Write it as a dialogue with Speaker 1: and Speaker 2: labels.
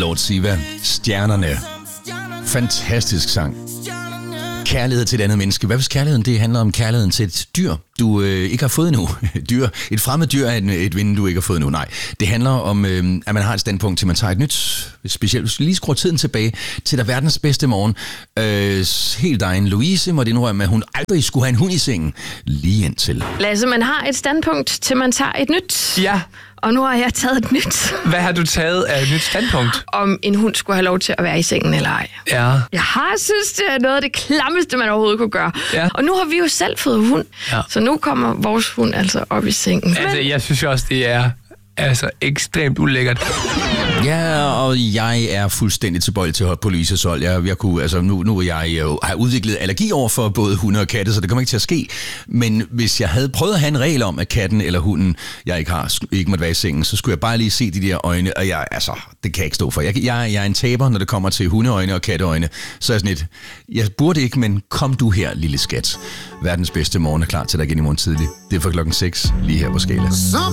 Speaker 1: Lord Siva, Stjernerne. Fantastisk sang. Kærlighed til et andet menneske. Hvad hvis kærligheden det handler om kærligheden til et dyr, du ikke har fået endnu? Et fremmed dyr er et vinde, du ikke har fået endnu. Nej, det handler om, at man har et standpunkt til, man tager et nyt. Specielt, hvis du lige skruer tiden tilbage til der verdens bedste morgen. Helt egen Louise måtte indrømme, at hun aldrig skulle have en hund i sengen. Lige indtil.
Speaker 2: Lasse, man har et standpunkt til, man tager et nyt.
Speaker 3: Ja.
Speaker 2: Og nu har jeg taget et nyt.
Speaker 3: Hvad har du taget af et nyt standpunkt?
Speaker 2: Om en hund skulle have lov til at være i sengen eller ej.
Speaker 3: Ja.
Speaker 2: Jeg synes, det er noget af det klammeste, man overhovedet kunne gøre.
Speaker 3: Ja.
Speaker 2: Og nu har vi jo selv fået hund. Ja. Så nu kommer vores hund altså op i sengen.
Speaker 3: Altså, jeg synes også, det er ekstremt ulækkert.
Speaker 1: Ja, og jeg er fuldstændig tilbøjelig til at hoppe på Louises hold. Jeg kunne, altså nu jeg har udviklet allergi over for både hunde og katte, så det kommer ikke til at ske. Men hvis jeg havde prøvet at have en regel om, at katten eller hunden, jeg ikke måtte være i sengen, så skulle jeg bare lige se de der øjne, og det kan jeg ikke stå for. Jeg er en taber, når det kommer til hundeøjne og katteøjne. Så er sådan et, jeg burde ikke, men kom du her, lille skat. Verdens bedste morgen er klar til dig igen i morgen tidlig. Det er fra 6:00 lige her på Skala.